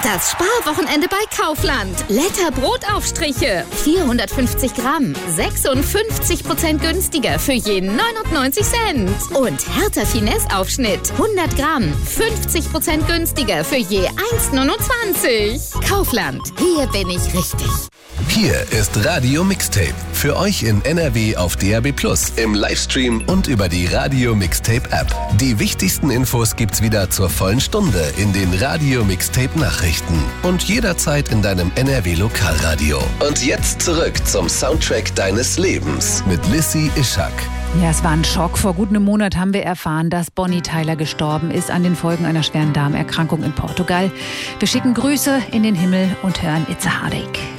Das Sparwochenende bei Kaufland. Letter Brotaufstriche. 450 Gramm. 56% günstiger für je 99 Cent. Und Hertha Finesse Aufschnitt. 100 Gramm. 50% günstiger für je 1,29. Kaufland. Hier bin ich richtig. Hier ist Radio Mixtape. Für euch in NRW auf DAB+, im Livestream und über die Radio Mixtape App. Die wichtigsten Infos gibt's wieder zur vollen Stunde in den Radio Mixtape Nachrichten und jederzeit in deinem NRW Lokalradio. Und jetzt zurück zum Soundtrack deines Lebens mit Lissy Ischak. Ja, es war ein Schock. Vor gut einem Monat haben wir erfahren, dass Bonnie Tyler gestorben ist an den Folgen einer schweren Darmerkrankung in Portugal. Wir schicken Grüße in den Himmel und hören It's a Heartache.